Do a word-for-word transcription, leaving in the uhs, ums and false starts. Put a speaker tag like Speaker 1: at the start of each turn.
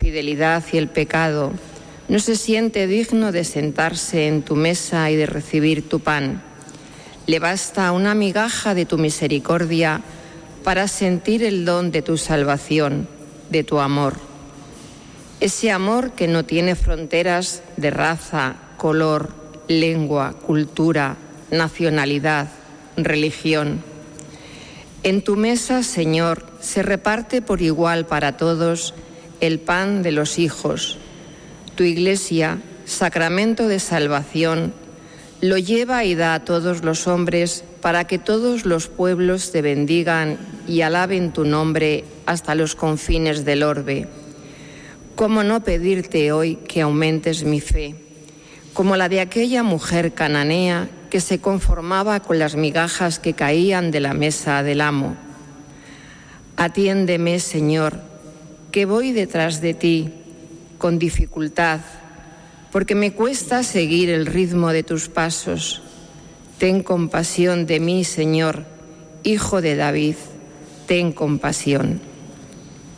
Speaker 1: infidelidad y el pecado, no se siente digno de sentarse en tu mesa y de recibir tu pan. Le basta una migaja de tu misericordia para sentir el don de tu salvación, de tu amor. Ese amor que no tiene fronteras de raza, color, lengua, cultura, nacionalidad, religión. En tu mesa, Señor, se reparte por igual para todos el pan de los hijos. Tu Iglesia, sacramento de salvación, lo lleva y da a todos los hombres para que todos los pueblos te bendigan y alaben tu nombre hasta los confines del orbe. ¿Cómo no pedirte hoy que aumentes mi fe, como la de aquella mujer cananea que se conformaba con las migajas que caían de la mesa del amo? Atiéndeme, Señor, que voy detrás de ti con dificultad, porque me cuesta seguir el ritmo de tus pasos. Ten compasión de mí, Señor, Hijo de David, ten compasión.